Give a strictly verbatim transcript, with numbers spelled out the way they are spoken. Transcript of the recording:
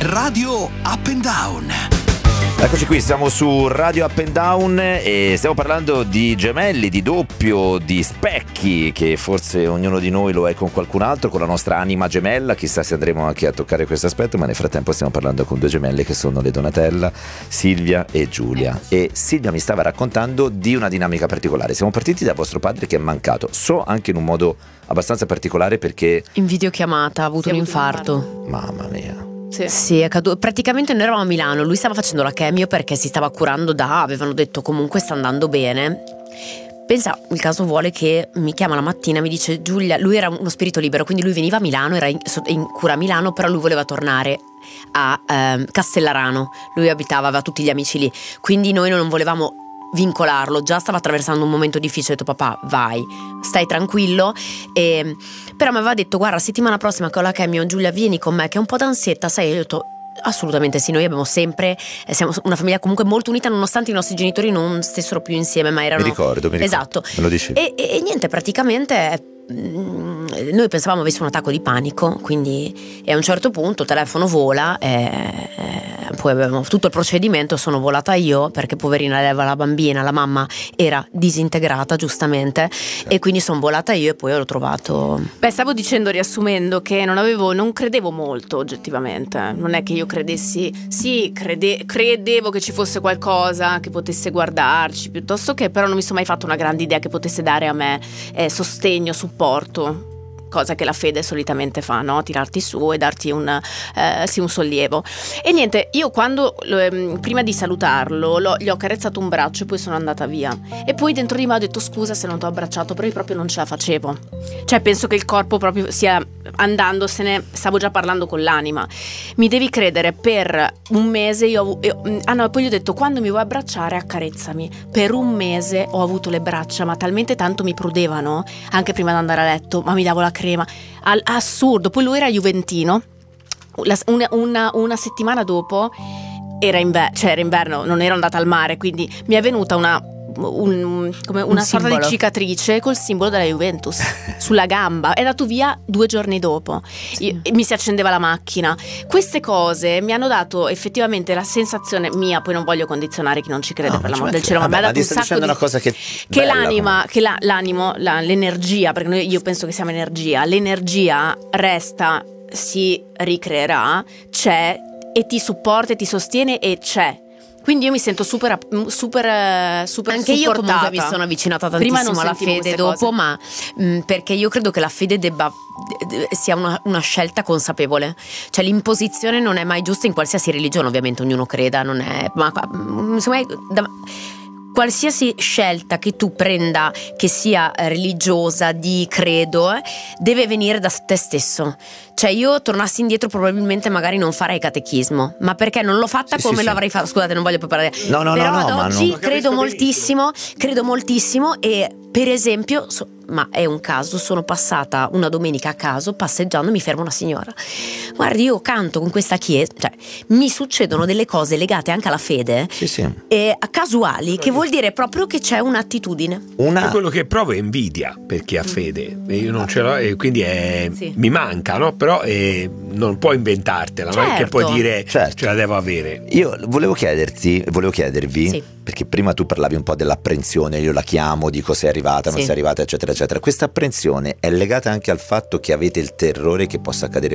Radio Up and Down. Eccoci qui, siamo su Radio Up and Down e stiamo parlando di gemelli, di doppio, di specchi, che forse ognuno di noi lo è con qualcun altro, con la nostra anima gemella. Chissà se andremo anche a toccare questo aspetto, ma nel frattempo stiamo parlando con due gemelle che sono le Donatella, Silvia e Giulia. E Silvia mi stava raccontando di una dinamica particolare. Siamo partiti da vostro padre che è mancato, so anche in un modo abbastanza particolare perché in videochiamata ha avuto un avuto infarto. un infarto. Mamma mia. Sì. sì, è caduto. Praticamente noi eravamo a Milano, lui stava facendo la chemio perché si stava curando da, avevano detto comunque sta andando bene. Pensa, il caso vuole che mi chiama la mattina, mi dice Giulia, lui era uno spirito libero, quindi lui veniva a Milano, era in, in cura a Milano, però lui voleva tornare a ehm, Castellarano, lui abitava, aveva tutti gli amici lì, quindi noi non volevamo vincolarlo, già stava attraversando un momento difficile, ho detto papà vai, stai tranquillo, e, però mi aveva detto guarda settimana prossima che ho la chemio Giulia vieni con me che è un po' d'ansietta, sai, io ho detto assolutamente sì, noi abbiamo sempre eh, siamo una famiglia comunque molto unita nonostante i nostri genitori non stessero più insieme ma erano mi ricordo, mi ricordo. Esatto, me lo dicevi. E, e, e niente, praticamente mh, noi pensavamo avesse un attacco di panico, quindi e a un certo punto il telefono vola e, e poi avevamo tutto il procedimento, sono volata io perché poverina aveva la bambina, la mamma era disintegrata giustamente e quindi sono volata io e poi l'ho trovato. Beh, stavo dicendo, riassumendo, che non avevo, non credevo molto oggettivamente, non è che io credessi, sì, crede, credevo che ci fosse qualcosa che potesse guardarci, piuttosto che però non mi sono mai fatto una grande idea che potesse dare a me eh, sostegno, supporto, cosa che la fede solitamente fa, no? Tirarti su e darti un, eh, sì, un sollievo. E niente, io quando eh, prima di salutarlo lo, gli ho carezzato un braccio e poi sono andata via e poi dentro di me ho detto scusa se non ti ho abbracciato, però io proprio non ce la facevo, cioè penso che il corpo proprio sia andandosene, stavo già parlando con l'anima. Mi devi credere, per un mese io, io ah no, poi gli ho detto quando mi vuoi abbracciare accarezzami. Per un mese ho avuto le braccia ma talmente tanto mi prudevano anche prima di andare a letto, ma mi davo la crema, Al, assurdo. Poi lui era juventino, la, una, una, una settimana dopo era, inver- cioè era inverno, non ero andata al mare, quindi mi è venuta una Un, come una un sorta simbolo. di cicatrice col simbolo della Juventus sulla gamba, è andato via due giorni dopo. Io, mi si accendeva la macchina. Queste cose mi hanno dato effettivamente la sensazione mia, poi non voglio condizionare chi non ci crede, No, per ma l'amor ci del cielo, ma mi ha vabbè, dato ma un ti sto sacco dicendo di una cosa che che bella, l'anima, comunque. che la, l'animo, la, l'energia, perché noi, io penso che siamo energia, l'energia resta, si ricreerà, c'è e ti supporta e ti sostiene e c'è. Quindi io mi sento super super super anche io supportata. comunque mi sono avvicinata Prima tantissimo non alla sentivo fede queste dopo cose. ma mh, perché io credo che la fede debba sia una, una scelta consapevole, cioè l'imposizione non è mai giusta in qualsiasi religione, ovviamente ognuno creda, non è ma insomma da, qualsiasi scelta che tu prenda che sia religiosa, di credo, eh, deve venire da te stesso. Cioè io tornassi indietro probabilmente magari non farei catechismo, ma perché non l'ho fatta Sì, come sì, sì. l'avrei fatto, scusate non voglio poi parlare. No, no, però no, no, ad ma oggi non- credo moltissimo, credo moltissimo e per esempio, so- ma è un caso, sono passata una domenica a caso passeggiando, mi ferma una signora. Guardi, io canto con questa chiesa, cioè mi succedono delle cose legate anche alla fede, Sì, sì. e casuali, che vuol dire proprio che c'è un'attitudine. Una Io quello che provo è invidia per chi ha fede e io non ce l'ho e quindi è, Sì. mi manca, no? Però eh, non puoi inventartela, non è che Certo. puoi dire Certo. ce la devo avere. Io volevo chiederti, volevo chiedervi, Sì. perché prima tu parlavi un po' dell'apprensione, io la chiamo, dico sei arrivata, non Sì. sei arrivata, eccetera, eccetera. Questa apprensione è legata anche al fatto che avete il terrore che possa accadere